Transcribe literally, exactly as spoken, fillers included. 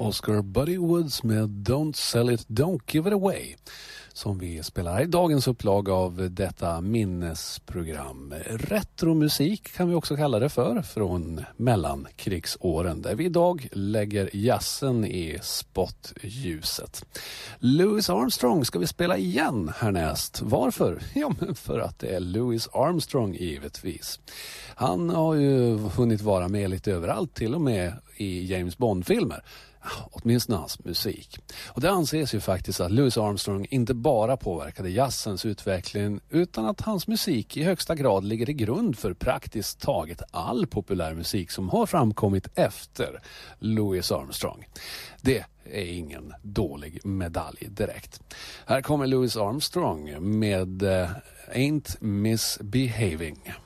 Oscar Buddy Woods med Don't Sell It, Don't Give It Away, som vi spelar här i dagens upplag av detta minnesprogram. Retromusik kan vi också kalla det för, från mellankrigsåren, där vi idag lägger jazzen i spotljuset. Louis Armstrong ska vi spela igen härnäst. Varför? Ja, men för att det är Louis Armstrong givetvis. Han har ju hunnit vara med lite överallt, till och med i James Bond-filmer. Åtminstone hans musik. Och det anses ju faktiskt att Louis Armstrong inte bara påverkade jazzens utveckling, utan att hans musik i högsta grad ligger i grund för praktiskt taget all populär musik som har framkommit efter Louis Armstrong. Det är ingen dålig medalj direkt. Här kommer Louis Armstrong med uh, Ain't Misbehaving.